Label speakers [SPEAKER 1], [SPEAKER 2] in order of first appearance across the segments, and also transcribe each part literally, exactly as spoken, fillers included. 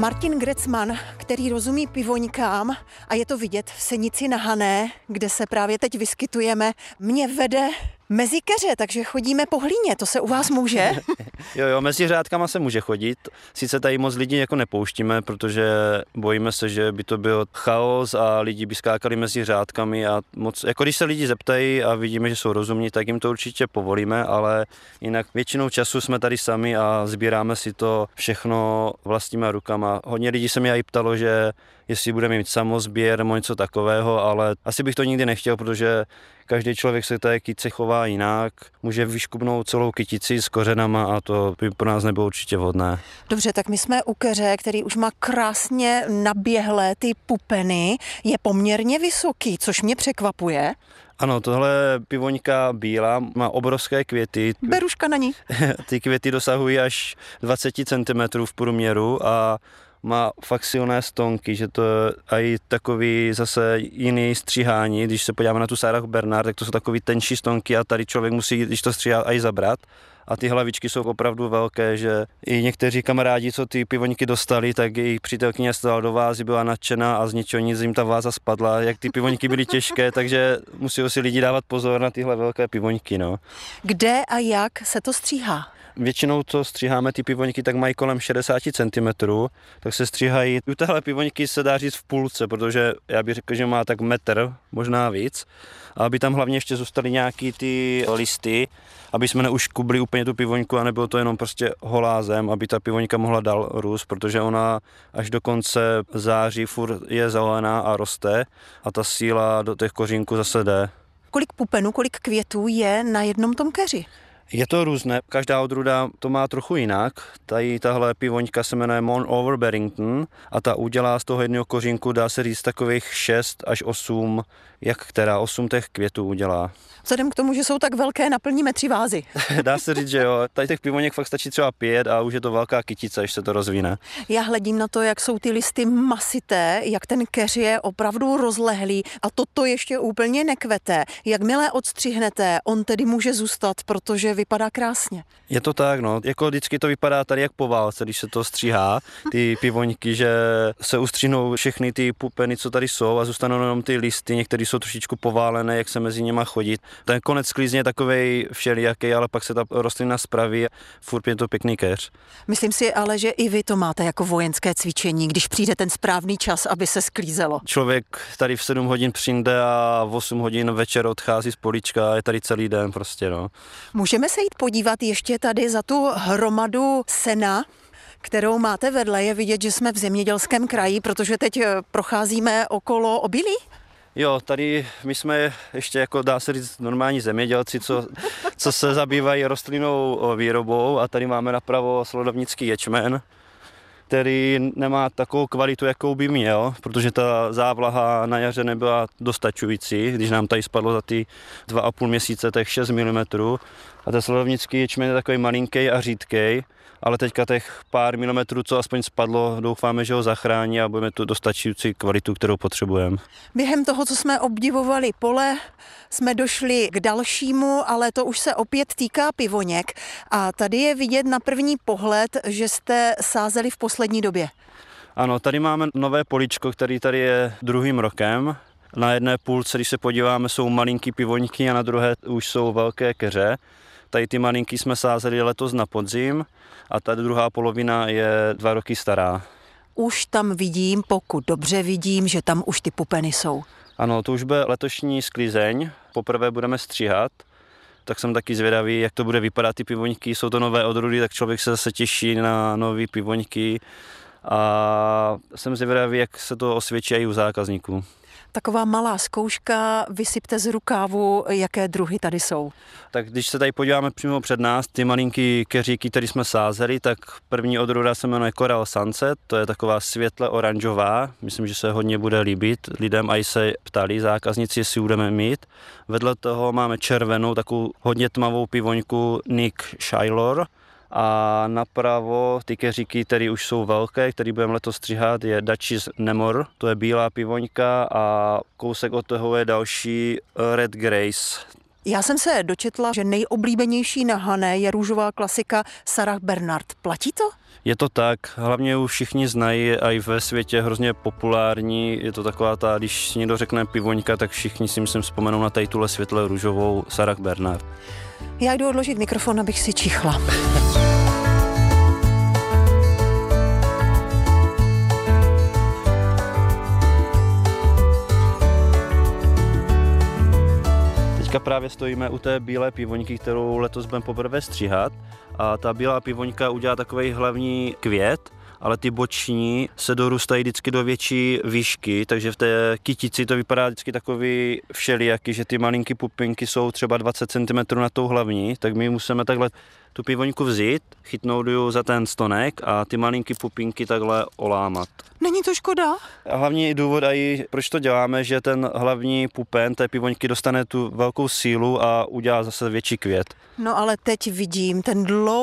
[SPEAKER 1] Martin Grecman, který rozumí pivoňkám a je to vidět v Senici na Hané, kde se právě teď vyskytujeme, mě vede mezi keře, takže chodíme po hlíně, to se u vás může?
[SPEAKER 2] Jo, jo, mezi řádkama se může chodit. Sice tady moc lidí jako nepouštíme, protože bojíme se, že by to byl chaos a lidi by skákali mezi řádkami a moc, jako když se lidi zeptají a vidíme, že jsou rozumní, tak jim to určitě povolíme, ale jinak většinou času jsme tady sami a sbíráme si to všechno vlastníma rukama. Hodně lidí se mě i ptalo, že jestli budeme mít samozběr nebo něco takového, ale asi bych to nikdy nechtěl, protože každý člověk se té kytice chová jinak, může vyškubnout celou kytici s kořenama a to by pro nás nebylo určitě vhodné.
[SPEAKER 1] Dobře, tak my jsme u keře, který už má krásně naběhlé ty pupeny, je poměrně vysoký, což mě překvapuje.
[SPEAKER 2] Ano, tohle pivoňka bílá má obrovské květy.
[SPEAKER 1] Beruška na ní.
[SPEAKER 2] Ty květy dosahují až dvacet centimetrů v průměru a má fakt silné stonky, že to je i takový zase jiný stříhání. Když se podíváme na tu Sarah Bernard, tak to jsou takový tenčí stonky a tady člověk musí, když to stříhá, i zabrat. A ty hlavičky jsou opravdu velké, že i někteří kamarádi, co ty pivoňky dostali, tak jejich přítelkyně stala do vázy, byla nadšená a z ničeho nic jim ta váza spadla, jak ty pivoňky byly těžké, takže musí si lidi dávat pozor na tyhle velké pivoňky. No.
[SPEAKER 1] Kde a jak se to stříhá?
[SPEAKER 2] Většinou, co stříháme ty pivoňky, tak mají kolem šedesát centimetrů, tak se stříhají. U téhle pivoňky se dá říct v půlce, protože já bych řekl, že má tak metr, možná víc. A aby tam hlavně ještě zůstaly nějaký ty listy, aby jsme neuškubli úplně tu pivoňku a nebylo to jenom prostě holá zem, aby ta pivoňka mohla dál růst, protože ona až do konce září furt je zelená a roste a ta síla do těch kořínků zase jde.
[SPEAKER 1] Kolik pupenů, kolik květů je na jednom tom keři?
[SPEAKER 2] Je to různé, každá odrůda to má trochu jinak. Tady tahle pivoňka se jmenuje Mon Over Barrington a ta udělá z toho jednoho kořínku, dá se říct, takových šest až osm, jak která, osm těch květů udělá.
[SPEAKER 1] Vzhledem k tomu, že jsou tak velké, naplníme tři vázy.
[SPEAKER 2] Dá se říct, že jo. Tady těch pivoněk fakt stačí třeba pět a už je to velká kytice, až se to rozvíne.
[SPEAKER 1] Já hledím na to, jak jsou ty listy masité, jak ten keř je opravdu rozlehlý a toto ještě úplně nekvete. Jakmile odstřihnete, on tedy může zůstat, protože vypadá krásně.
[SPEAKER 2] Je to tak, no. Jako vždycky to vypadá tady jak po válce, když se to stříhá, ty pivoňky, že se ustřihnou všechny ty pupeny, co tady jsou a zůstanou jenom ty listy, některé jsou trošičku poválené, jak se mezi nimi chodit. Ten konec sklízně je takovej všelijaký, ale pak se ta rostlina spraví, furt je to pěkný keř.
[SPEAKER 1] Myslím si ale, že i vy to máte jako vojenské cvičení, když přijde ten správný čas, aby se sklízelo.
[SPEAKER 2] Člověk tady v sedm hodin přijde a v osm hodin večer odchází z políčka a je tady celý den prostě, no.
[SPEAKER 1] Můžeme se jít podívat ještě tady za tu hromadu sena, kterou máte vedle. Je vidět, že jsme v zemědělském kraji, protože teď procházíme okolo obilí?
[SPEAKER 2] Jo, tady my jsme ještě, jako dá se říct, normální zemědělci, co, co se zabývají rostlinnou výrobou a tady máme napravo sledovnický ječmen, který nemá takovou kvalitu, jakou by měl, protože ta závlaha na jaře nebyla dostačující, když nám tady spadlo za ty dva a půl měsíce těch šest milimetrů a ten sledovnický ječmen je takový malinký a řídkej, ale teďka těch pár milimetrů, co aspoň spadlo, doufáme, že ho zachrání a budeme tu dostačující kvalitu, kterou potřebujeme.
[SPEAKER 1] Během toho, co jsme obdivovali pole, jsme došli k dalšímu, ale to už se opět týká pivoněk. A tady je vidět na první pohled, že jste sázeli v poslední době.
[SPEAKER 2] Ano, tady máme nové políčko, který tady je druhým rokem. Na jedné půlce, když se podíváme, jsou malinký pivoňky a na druhé už jsou velké keře. Tady ty malinky jsme sázeli letos na podzim a ta druhá polovina je dva roky stará.
[SPEAKER 1] Už tam vidím, pokud dobře vidím, že tam už ty pupeny jsou.
[SPEAKER 2] Ano, to už bude letošní sklizeň, poprvé budeme stříhat, tak jsem taky zvědavý, jak to bude vypadat ty pivoňky, jsou to nové odrůdy, tak člověk se zase těší na nové pivoňky a jsem zvědavý, jak se to osvědčí i u zákazníků.
[SPEAKER 1] Taková malá zkouška, vysypte z rukávu, jaké druhy tady jsou.
[SPEAKER 2] Tak když se tady podíváme přímo před nás, ty malinký keříky, které jsme sázeli, tak první odrůda se jmenuje Coral Sunset, to je taková světle oranžová, myslím, že se hodně bude líbit lidem, a i se ptali zákazníci, jestli budeme mít. Vedle toho máme červenou, takovou hodně tmavou pivoňku Nick Shylor. A napravo ty keříky, které už jsou velké, které budeme letos stříhat, je Duchess Nemor, to je bílá pivoňka a kousek od toho je další Red Grace.
[SPEAKER 1] Já jsem se dočetla, že nejoblíbenější na Hané je růžová klasika Sarah Bernard. Platí to?
[SPEAKER 2] Je to tak, hlavně už všichni znají a i ve světě hrozně populární. Je to taková ta, když si někdo řekne pivoňka, tak všichni si myslím vzpomenou na tady tuhle světle růžovou Sarah Bernard.
[SPEAKER 1] Já jdu odložit mikrofon, abych si čichla.
[SPEAKER 2] Teďka právě stojíme u té bílé pivoňky, kterou letos budeme poprvé stříhat. A ta bílá pivoňka udělá takový hlavní květ, ale ty boční se dorůstají vždycky do větší výšky, takže v té kytici to vypadá vždycky takový všelijaký, že ty malinký pupinky jsou třeba dvacet centimetrů na tou hlavní, tak my musíme takhle tu pivoňku vzít, chytnout ju za ten stonek a ty malinký pupinky takhle olámat.
[SPEAKER 1] Není to škoda?
[SPEAKER 2] A hlavní důvod, i proč to děláme, že ten hlavní pupen té pivoňky dostane tu velkou sílu a udělá zase větší květ.
[SPEAKER 1] No ale teď vidím ten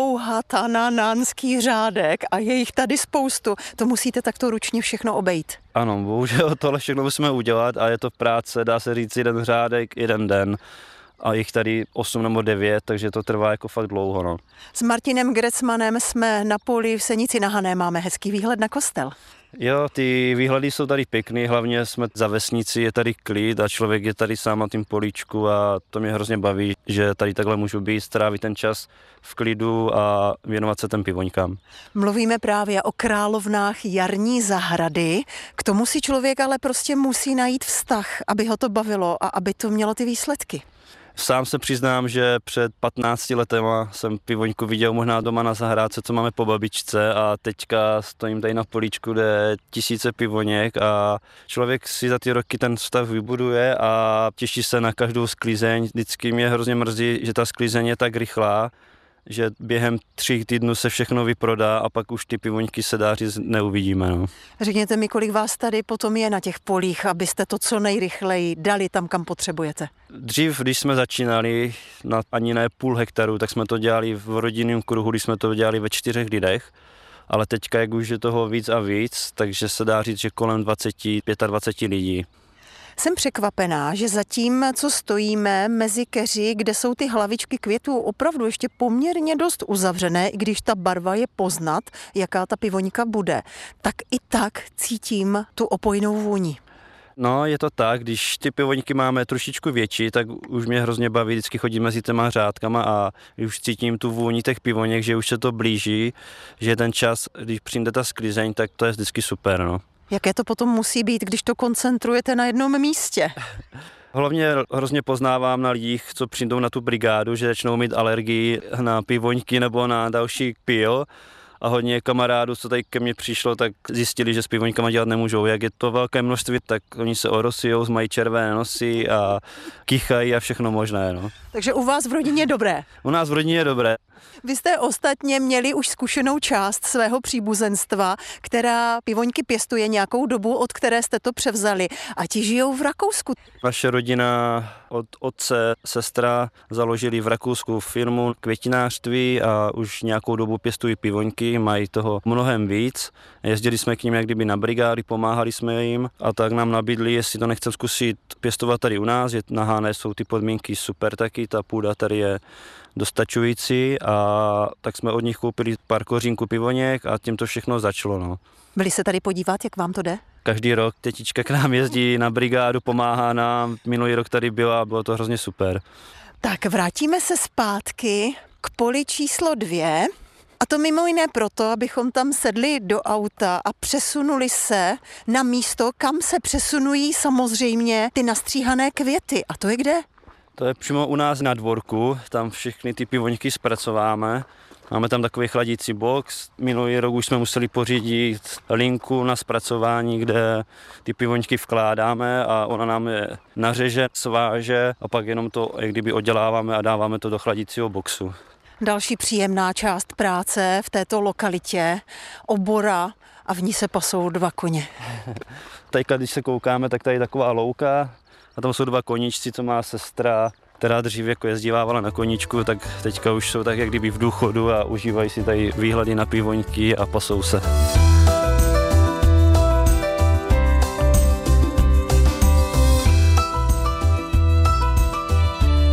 [SPEAKER 1] dlouhatanánský řádek a je jich tady spoustu. To musíte takto ručně všechno obejít.
[SPEAKER 2] Ano, bohužel tohle všechno musíme udělat a je to práce, dá se říct, jeden řádek, jeden den. A jich tady osm nebo devět, takže to trvá jako fakt dlouho. No.
[SPEAKER 1] S Martinem Grecmanem jsme na poli v Senici na Hané, máme hezký výhled na kostel.
[SPEAKER 2] Jo, ty výhledy jsou tady pěkný, hlavně jsme za vesnici, je tady klid a člověk je tady sám na tím políčku a to mě hrozně baví, že tady takhle můžu být, strávit ten čas v klidu a věnovat se těm pivoňkám.
[SPEAKER 1] Mluvíme právě o královnách jarní zahrady, k tomu si člověk ale prostě musí najít vztah, aby ho to bavilo a aby to mělo ty výsledky.
[SPEAKER 2] Sám se přiznám, že před patnácti letema jsem pivoňku viděl možná doma na zahrádce, co máme po babičce a teďka stojím tady na políčku, kde je tisíce pivoněk a člověk si za ty roky ten vztah vybuduje a těší se na každou sklizeň. Vždycky mě hrozně mrzí, že ta sklizeň je tak rychlá, že během tří týdnů se všechno vyprodá a pak už ty pivoňky se dá říct neuvidíme. No.
[SPEAKER 1] Řekněte mi, kolik vás tady potom je na těch polích, abyste to co nejrychleji dali tam, kam potřebujete.
[SPEAKER 2] Dřív, když jsme začínali na ani ne půl hektaru, tak jsme to dělali v rodinném kruhu, když jsme to dělali ve čtyřech lidech. Ale teďka, jak už je toho víc a víc, takže se dá říct, že kolem dvacet, dvacet pět lidí.
[SPEAKER 1] Jsem překvapená, že zatím, co stojíme mezi keři, kde jsou ty hlavičky květů opravdu ještě poměrně dost uzavřené, i když ta barva je poznat, jaká ta pivoňka bude, tak i tak cítím tu opojnou vůni.
[SPEAKER 2] No, je to tak, když ty pivoňky máme trošičku větší, tak už mě hrozně baví, vždycky chodím mezi těma řádkama a už cítím tu vůni těch pivoněk, že už se to blíží, že ten čas, když přijde ta sklizeň, tak to je vždycky super, no.
[SPEAKER 1] Jaké to potom musí být, když to koncentrujete na jednom místě?
[SPEAKER 2] Hlavně hrozně poznávám na lidích, co přijdou na tu brigádu, že začnou mít alergii na pivoňky nebo na další pivo. A hodně kamarádů, co tady ke mně přišlo, tak zjistili, že s pivoňkama dělat nemůžou. Jak je to velké množství, tak oni se orosijou, mají červené nosy a kýchají a všechno možné. No.
[SPEAKER 1] Takže u vás v rodině je dobré?
[SPEAKER 2] U nás v rodině je dobré.
[SPEAKER 1] Vy jste ostatně měli už zkušenou část svého příbuzenstva, která pivoňky pěstuje nějakou dobu, od které jste to převzali. A ti žijou v Rakousku.
[SPEAKER 2] Naše rodina od otce, sestra založili v Rakousku firmu květinářství a už nějakou dobu pěstují pivoňky, mají toho mnohem víc. Jezdili jsme k nim jak kdyby na brigády, pomáhali jsme jim a tak nám nabídli, jestli to nechcem zkusit pěstovat tady u nás. Na Hané jsou ty podmínky super taky, ta půda tady je dostačující a tak jsme od nich koupili pár kořínků pivoněk a tím to všechno začalo. No.
[SPEAKER 1] Byli se tady podívat, jak vám to jde?
[SPEAKER 2] Každý rok tetička k nám jezdí na brigádu, pomáhá nám. Minulý rok tady byla a bylo to hrozně super.
[SPEAKER 1] Tak vrátíme se zpátky k poli číslo dvě. A to mimo jiné proto, abychom tam sedli do auta a přesunuli se na místo, kam se přesunují samozřejmě ty nastříhané květy. A to je kde?
[SPEAKER 2] To je přímo u nás na dvorku, tam všechny ty pivoňky zpracováme. Máme tam takový chladící box. Minulý rok už jsme museli pořídit linku na zpracování, kde ty pivoňky vkládáme a ona nám je nařeže, sváže a pak jenom to jak kdyby odděláváme a dáváme to do chladícího boxu.
[SPEAKER 1] Další příjemná část práce v této lokalitě, obora a v ní se pasou dva koně.
[SPEAKER 2] Teď, když se koukáme, tak tady je taková louka a tam jsou dva koníčci, co má sestra, která dřív jako jezdívávala na koníčku, tak teďka už jsou tak jak kdyby v důchodu a užívají si tady výhledy na pivoňky a pasou se.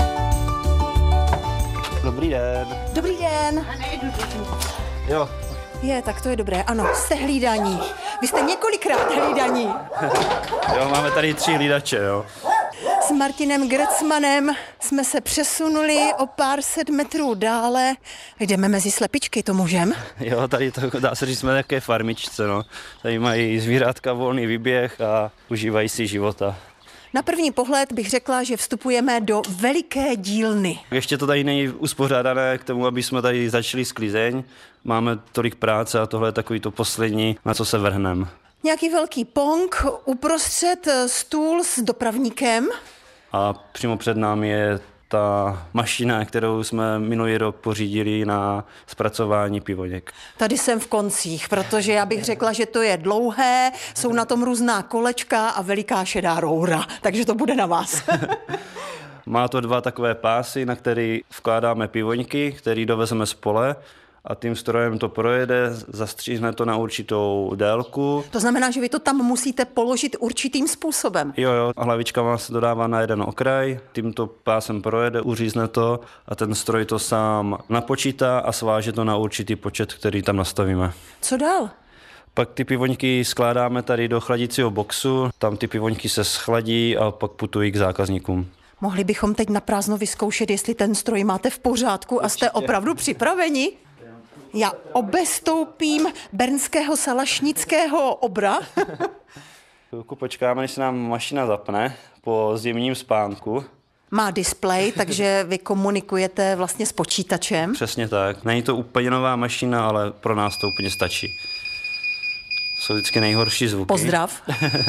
[SPEAKER 1] Dobrý den. Dobrý den.
[SPEAKER 2] Jo,
[SPEAKER 1] Je, tak to je dobré. Ano, jste hlídaní. Vy jste několikrát hlídaní.
[SPEAKER 2] Jo, máme tady tři hlídače, jo.
[SPEAKER 1] S Martinem Grecmanem jsme se přesunuli o pár set metrů dále. Jdeme mezi slepičky, to můžem?
[SPEAKER 2] Jo, tady to dá se říct, jsme také farmičce, no. Tady mají zvířátka volný výběh a užívají si života.
[SPEAKER 1] Na první pohled bych řekla, že vstupujeme do veliké dílny.
[SPEAKER 2] Ještě to tady není uspořádané k tomu, aby jsme tady začali sklizeň. Máme tolik práce a tohle je takový to poslední, na co se vrhneme.
[SPEAKER 1] Nějaký velký pong, uprostřed stůl s dopravníkem.
[SPEAKER 2] A přímo před námi je ta mašina, kterou jsme minulý rok pořídili na zpracování pivoněk.
[SPEAKER 1] Tady jsem v koncích, protože já bych řekla, že to je dlouhé, jsou na tom různá kolečka a veliká šedá roura, takže to bude na vás.
[SPEAKER 2] Má to dva takové pásy, na který vkládáme pivoňky, který dovezeme z pole a tím strojem to projede, zastříhne to na určitou délku.
[SPEAKER 1] To znamená, že vy to tam musíte položit určitým způsobem.
[SPEAKER 2] Jo, jo, a hlavička se dodává na jeden okraj, tímto pásem projede, uřízne to a ten stroj to sám napočítá a sváže to na určitý počet, který tam nastavíme.
[SPEAKER 1] Co dál?
[SPEAKER 2] Pak ty pivoňky skládáme tady do chladicího boxu, tam ty pivoňky se schladí a pak putují k zákazníkům.
[SPEAKER 1] Mohli bychom teď na prázdno vyzkoušet, jestli ten stroj máte v pořádku a jste opravdu připraveni? Já obestoupím bernského salašnického obra.
[SPEAKER 2] Chvilku počkáme, než se nám mašina zapne po zimním spánku.
[SPEAKER 1] Má displej, takže vy komunikujete vlastně s počítačem.
[SPEAKER 2] Přesně tak. Není to úplně nová mašina, ale pro nás to úplně stačí. Jsou vždycky nejhorší zvuky.
[SPEAKER 1] Pozdrav.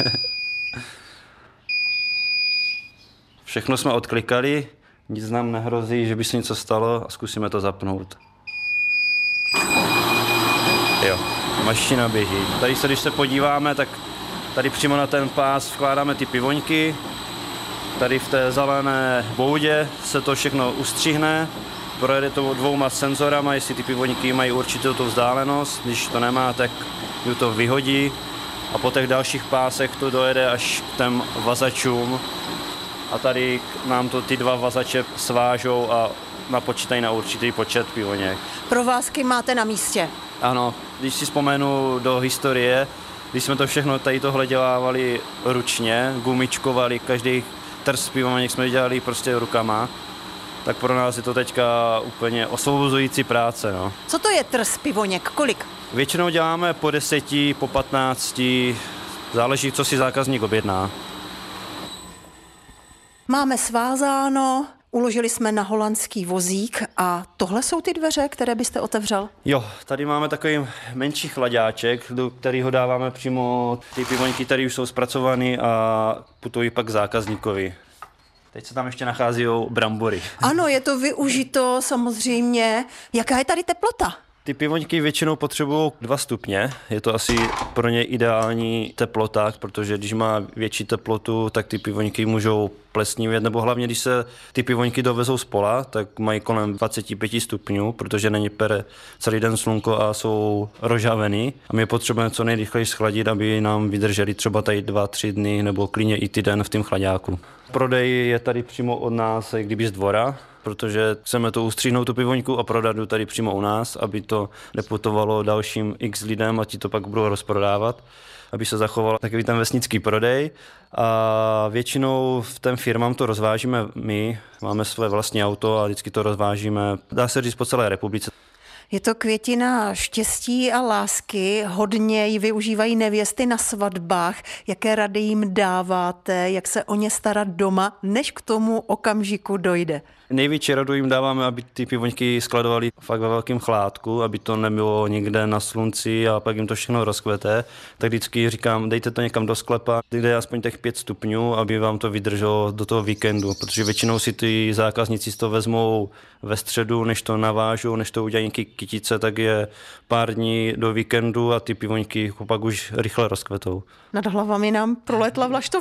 [SPEAKER 2] Všechno jsme odklikali, nic nám nehrozí, že by se něco stalo a zkusíme to zapnout. Jo, mašina běží. Tady se, když se podíváme, tak tady přímo na ten pás vkládáme ty pivoňky. Tady v té zelené boudě se to všechno ustřihne. Projede to dvouma senzorama, jestli ty pivoňky mají určitou tu vzdálenost. Když to nemá, tak ju to vyhodí. A po těch dalších pásech to dojede až k těm vazačům. A tady nám to ty dva vazače svážou a napočítají na určitý počet pivoněk.
[SPEAKER 1] Provázky máte na místě.
[SPEAKER 2] Ano, když si vzpomenu do historie, když jsme to všechno tady tohle dělávali ručně, gumičkovali, každý trst pivoněk jsme dělali prostě rukama, tak pro nás je to teďka úplně osvobozující práce. No.
[SPEAKER 1] Co to je trs pivoněk? Kolik?
[SPEAKER 2] Většinou děláme po deseti, po patnácti, záleží, co si zákazník objedná.
[SPEAKER 1] Máme svázáno, uložili jsme na holandský vozík a tohle jsou ty dveře, které byste otevřel?
[SPEAKER 2] Jo, tady máme takový menší chladáček, do kterého dáváme přímo ty pivoňky, které už jsou zpracované a putují pak k zákazníkovi. Teď se tam ještě nachází brambory.
[SPEAKER 1] Ano, je to využito samozřejmě. Jaká je tady teplota?
[SPEAKER 2] Ty pivoňky většinou potřebují dva stupně. Je to asi pro ně ideální teplota, protože když má větší teplotu, tak ty pivoňky můžou plesnivět, nebo hlavně, když se ty pivoňky dovezou z pola, tak mají kolem dvacet pět stupňů, protože není pere celý den slunko a jsou rožavený. A my potřebujeme co nejrychleji schladit, aby nám vydrželi třeba tady dva, tři dny nebo klidně i týden v tom chladáku. Prodej je tady přímo od nás, kdyby z dvora, protože chceme to ustříhnout tu pivoňku a prodat tady přímo u nás, aby to neputovalo dalším x lidem a ti to pak budou rozprodávat, aby se zachoval takový ten vesnický prodej. A většinou v ten firmám to rozvážíme my, máme své vlastní auto a vždycky to rozvážíme, dá se říct, po celé republice.
[SPEAKER 1] Je to květina štěstí a lásky, hodně ji využívají nevěsty na svatbách. Jaké rady jim dáváte, jak se o ně starat doma, než k tomu okamžiku dojde?
[SPEAKER 2] Největší radu jim dáváme, aby ty pivoňky skladovali fakt ve velkém chládku, aby to nebylo nikde na slunci a pak jim to všechno rozkvete. Tak vždycky říkám, dejte to někam do sklepa, kde aspoň těch pět stupňů, aby vám to vydrželo do toho víkendu, protože většinou si ty zákazníci to vezmou ve středu, než to navážou, než to udělají nějaký kytice, tak je pár dní do víkendu a ty pivoňky pak už rychle rozkvetou.
[SPEAKER 1] Nad hlavami nám proletla vlaštovka.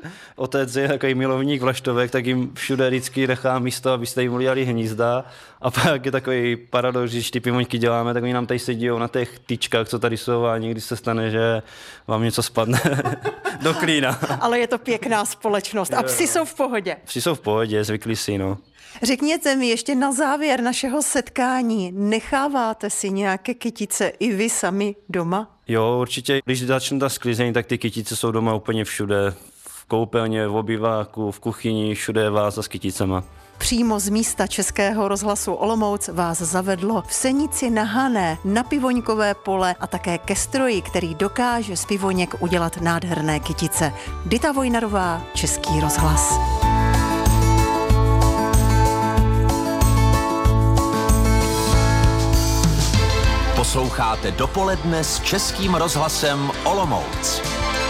[SPEAKER 2] Otec je takový milovník vlaštovek, tak jim všude vždycky nechá místo, abyste jim udělali hnízda. A pak je takový paradox, když ty pivoňky děláme, tak oni nám tady sedí na těch tyčkách, co tady jsou a někdy se stane, že vám něco spadne do klína.
[SPEAKER 1] Ale je to pěkná společnost a psi jsou v pohodě.
[SPEAKER 2] Psi jsou v pohodě, zvyklí si, no.
[SPEAKER 1] Řekněte mi ještě na závěr našeho setkání, necháváte si nějaké kytice i vy sami doma?
[SPEAKER 2] Jo, určitě. Když začne ta sklizeň, tak ty kytice jsou doma úplně všude. V koupelně, v obyváku, v kuchyni, všude je váza s kyticema.
[SPEAKER 1] Přímo z místa Českého rozhlasu Olomouc vás zavedlo v Senici na Hané na pivoňkové pole a také ke stroji, který dokáže z pivoněk udělat nádherné kytice. Dita Vojnarová, Český rozhlas.
[SPEAKER 3] Posloucháte Dopoledne s Českým rozhlasem Olomouc.